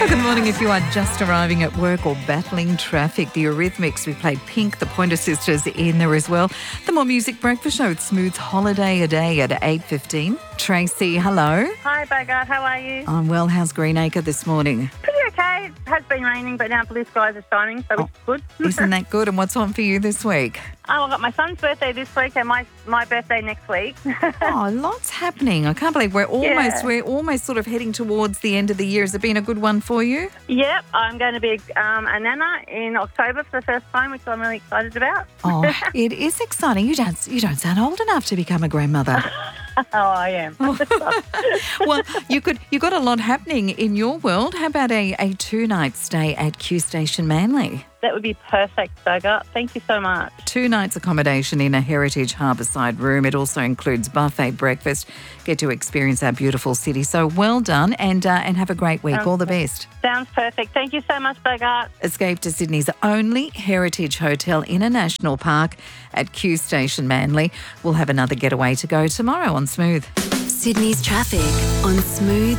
Good morning. If you are just arriving at work or battling traffic, the Eurythmics, we played Pink, the Pointer Sisters in there as well. The More Music Breakfast Show, it Smooth's Holiday a Day at 8:15. Tracy, hello. Hi, Bogart. How are you? I'm well. How's Greenacre this morning? Pretty okay. It has been raining, but now blue skies are shining, so it's good. Isn't that good? And what's on for you this week? I've got my son's birthday this week and my birthday next week. Oh, lots happening. I can't believe we're almost sort of heading towards the end of the year. Has it been a good one for you? Yep, I'm going to be a nana in October for the first time, which I'm really excited about. Oh, it is exciting. You don't sound old enough to become a grandmother. Oh, I am. Well, you got a lot happening in your world. How about a 2-night stay at Q Station Manly? That would be perfect, Bogart. Thank you so much. 2 nights accommodation in a heritage harbourside room. It also includes buffet breakfast. Get to experience our beautiful city. So well done and have a great week. All the best. Sounds perfect. Thank you so much, Bogart. Escape to Sydney's only heritage hotel in a national park at Q Station Manly. We'll have another getaway to go tomorrow on Smooth. Sydney's traffic on Smooth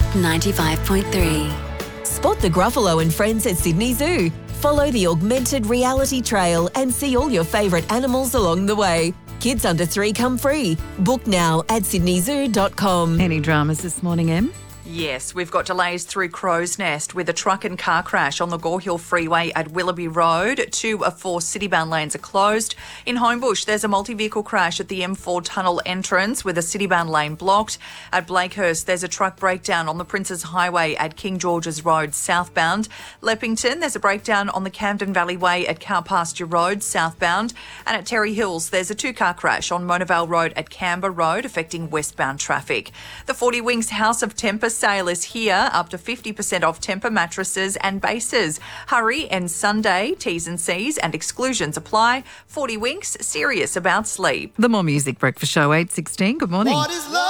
95.3. Spot the Gruffalo and friends at Sydney Zoo. Follow the augmented reality trail and see all your favourite animals along the way. Kids under 3 come free. Book now at sydneyzoo.com. Any dramas this morning, Em? Yes, we've got delays through Crow's Nest with a truck and car crash on the Gore Hill Freeway at Willoughby Road. 2 of 4 city-bound lanes are closed. In Homebush, there's a multi-vehicle crash at the M4 tunnel entrance with a city-bound lane blocked. At Blakehurst, there's a truck breakdown on the Princes Highway at King George's Road southbound. Leppington, there's a breakdown on the Camden Valley Way at Cowpasture Road southbound. And at Terry Hills, there's a 2-car crash on Monavale Road at Canberra Road affecting westbound traffic. The 40 Winks House of Temper sale is here, up to 50% off Temper mattresses and bases. Hurry and Sunday, T's and C's and exclusions apply. 40 Winks, serious about sleep. The More Music Breakfast Show, 8:16. Good morning.